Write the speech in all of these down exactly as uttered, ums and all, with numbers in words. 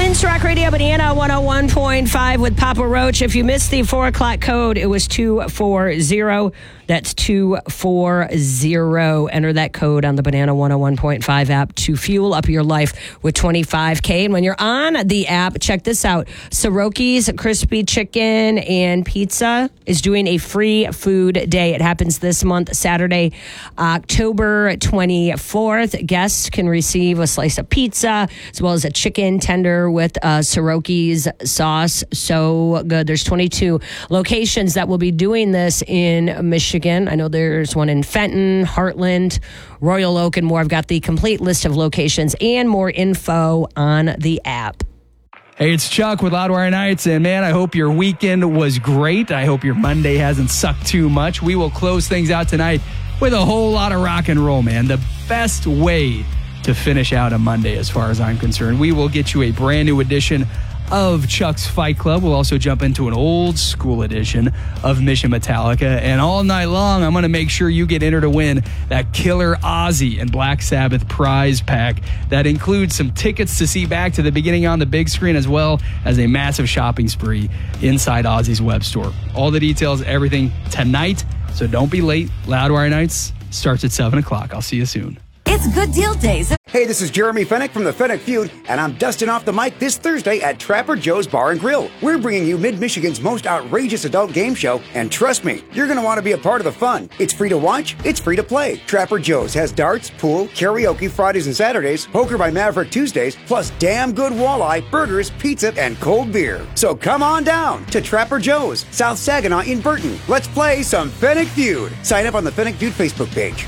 Tunes to Rock Radio Banana one oh one point five with Papa Roach. If you missed the four o'clock code, it was two four zero. That's two four zero. Enter that code on the Banana one oh one point five app to fuel up your life with twenty-five K. And when you're on the app, check this out. Soroki's Crispy Chicken and Pizza is doing a free food day. It happens this month, Saturday, October twenty-fourth. Guests can receive a slice of pizza as well as a chicken tender with uh, Soroki's sauce. So good. There's twenty-two locations that will be doing this in Michigan. I know there's one in Fenton, Heartland, Royal Oak, and more. I've got the complete list of locations and more info on the app. Hey, it's Chuck with Loudwire Nights, and man, I hope your weekend was great. I hope your Monday hasn't sucked too much. We will close things out tonight with a whole lot of rock and roll, man. The best way to finish out a Monday as far as I'm concerned. We will get you a brand new edition of Chuck's Fight Club. We'll also jump into an old school edition of Mission Metallica. And all night long, I'm going to make sure you get entered to win that killer Ozzy and Black Sabbath prize pack that includes some tickets to see Back to the Beginning on the big screen, as well as a massive shopping spree inside Ozzy's web store. All the details, everything tonight. So don't be late. Loudwire Nights starts at seven o'clock. I'll see you soon. It's Good Deal Days. Hey, this is Jeremy Fennick from the Fennick Feud, and I'm dusting off the mic this Thursday at Trapper Joe's Bar and Grill. We're bringing you Mid-Michigan's most outrageous adult game show, and trust me, you're going to want to be a part of the fun. It's free to watch, it's free to play. Trapper Joe's has darts, pool, karaoke Fridays and Saturdays, poker by Maverick Tuesdays, plus damn good walleye, burgers, pizza, and cold beer. So come on down to Trapper Joe's, South Saginaw in Burton. Let's play some Fennick Feud. Sign up on the Fennick Feud Facebook page.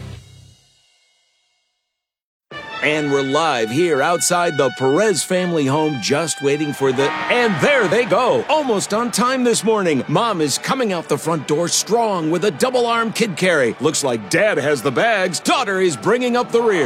And we're live here outside the Perez family home, just waiting for the... And there they go, almost on time this morning. Mom is coming out the front door strong with a double-arm kid carry. Looks like Dad has the bags. Daughter is bringing up the rear.